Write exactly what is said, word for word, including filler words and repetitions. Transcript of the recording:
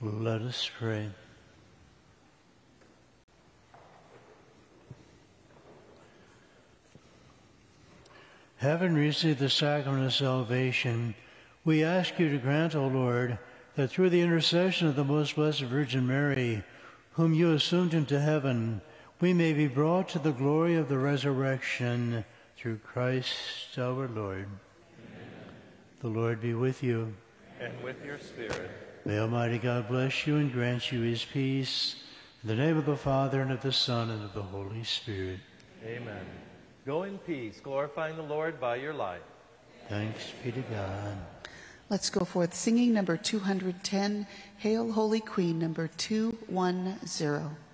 Let us pray. Having received the sacrament of salvation, we ask you to grant, O Lord, that through the intercession of the most blessed Virgin Mary, whom you assumed into heaven, we may be brought to the glory of the resurrection through Christ our Lord. Amen. The Lord be with you. And with your spirit. May Almighty God bless you and grant you his peace. In the name of the Father, and of the Son, and of the Holy Spirit. Amen. Go in peace, glorifying the Lord by your life. Thanks be to God. Let's go forth singing number two hundred ten, Hail, Holy Queen, number two one zero.